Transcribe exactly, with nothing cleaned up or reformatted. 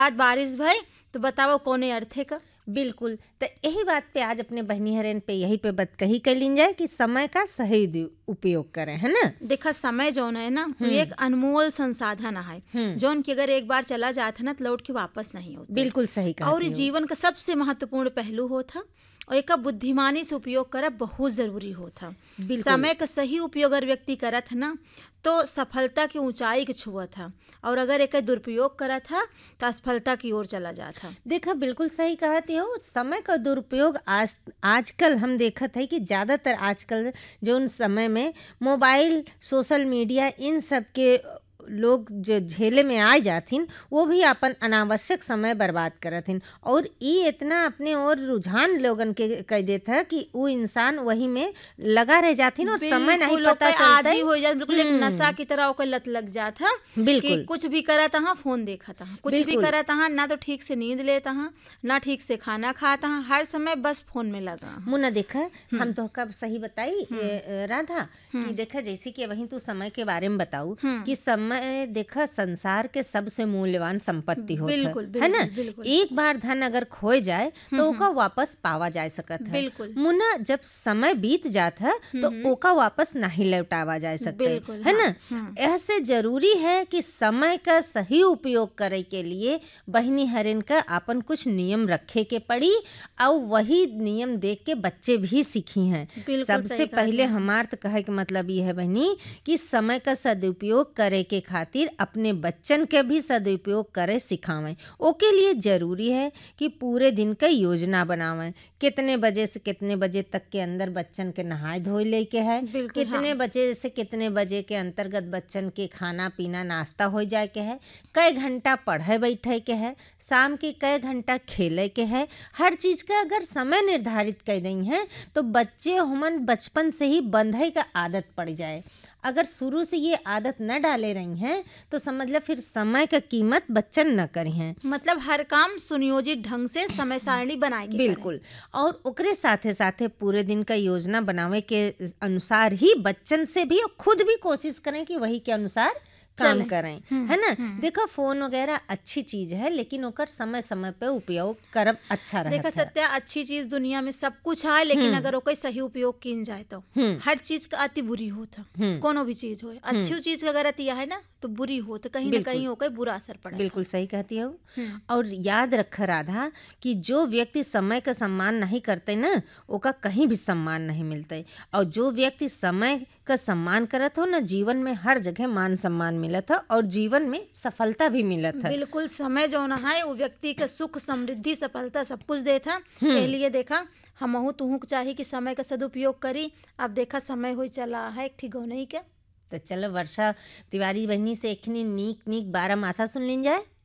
आज बारिश भई तो बताओ कौने अर्थे का। बिल्कुल। तो यही बात पे आज अपने बहनी हरेन पे यही पे बात कही कर लीन जाए कि समय का सही दु- उपयोग करें, है ना। देखा समय जौन है ना वो एक अनमोल संसाधन है जौन की अगर एक बार चला जाता ना तो लौट के वापस नहीं होता। बिल्कुल सही कहा और जीवन का सबसे महत्वपूर्ण पहलू होता और एक बुद्धिमानी से उपयोग करब बहुत जरूरी होता। समय का सही उपयोग अगर व्यक्ति करत है ना तो सफलता की ऊंचाई के छुआ था, और अगर एक दुरुपयोग करा था तो असफलता की ओर चला जाता। देखा बिल्कुल सही कहती हो। समय का दुरुपयोग आज आजकल हम देखत है कि ज़्यादातर आजकल जो उन समय में मोबाइल, सोशल मीडिया, इन सब के लोग जो झेले में आ जाथिन वो भी अपन अनावश्यक समय बर्बाद करथिन, और ये इतना अपने और रुझान लोगन के कह देता है कि वो इंसान वही में लगा रह जाथिन और समय नहीं पता चलता, आदि हो जाता। बिल्कुल एक नशा की तरह ओकर लत लग जाता। बिल्कुल कुछ भी करत हाँ फोन देखता हाँ, कुछ भी करत हाँ ना तो ठीक से नींद लेता हाँ ना ठीक से खाना खाता हाँ, हर समय बस फोन में लगा। मुन्ना देखा हम तो कब सही बताई राधा कि देखा जैसे कि वही तू समय के बारे में बताऊ कि समय देखा संसार के सबसे मूल्यवान संपत्ति होता है, है ना। एक बार धन अगर खोए जाए तो ओका वापस पावा जा सकत है। मुन्ना जब समय बीत जाता है तो ओका वापस नहीं लौटावा जा सकता है, है ना। ऐसे जरूरी है कि समय का सही उपयोग करे के लिए बहनी हरेन का अपन कुछ नियम रखे के पड़ी, और वही नियम देख के बच्चे भी सीखी हैं। सबसे पहले हमार तो कहे के मतलब ये है बहनी कि समय का सदुपयोग करे के खातिर अपने बच्चन के भी सदुपयोग करे सिखावें। ओके लिए जरूरी है कि पूरे दिन का योजना बनावें, कितने बजे से कितने बजे तक के अंदर बच्चन के नहाए धोए ले के है, कितने हाँ। बजे से कितने बजे के अंतर्गत बच्चन के खाना पीना नाश्ता हो जाए के है, कई घंटा पढ़े बैठे के है, शाम के कई घंटा खेले के है। हर चीज का अगर समय निर्धारित कर दी है तो बच्चे हमन बचपन से ही बंधई का आदत पड़ जाए। अगर शुरू से ये आदत न डाले रही हैं तो समझ लो फिर समय का कीमत बच्चन न करी हैं। मतलब हर काम सुनियोजित ढंग से समय सारणी बनाए के बिल्कुल, और ओकरे साथे साथे पूरे दिन का योजना बनावे के अनुसार ही बच्चन से भी और खुद भी कोशिश करें कि वही के अनुसार काम करें, है ना। देखो फोन वगैरह अच्छी चीज है लेकिन ओकर समय समय पे उपयोग करब अच्छा रहता है। देखा सत्या अच्छी चीज दुनिया में सब कुछ है लेकिन अगर ओकर सही उपयोग किन जाए तो हर चीज का अति बुरी होता। कोनो भी चीज हो अच्छी चीज का अगर अति है ना तो बुरी हो तो कहीं ना कहीं ओकर बुरा असर पड़े। बिल्कुल सही कहती हो। और याद रख राधा कि जो व्यक्ति समय का सम्मान नहीं करते ना ओका कहीं भी सम्मान नहीं मिलते, और जो व्यक्ति समय का सम्मान करत हो ना जीवन में हर जगह मान सम्मान मिलत है और जीवन में सफलता भी मिलत है। बिल्कुल समय जो ना है वो व्यक्ति का सुख समृद्धि सफलता सब कुछ देता। इसलिए देखा हमहू तुहू चाहिए कि समय का सदुपयोग करी। अब देखा समय हो चला है ठीक हो नहीं क्या। तो चलो वर्षा तिवारी बहनी से एक नीक नीक बारह मासा सुन लीन जाए।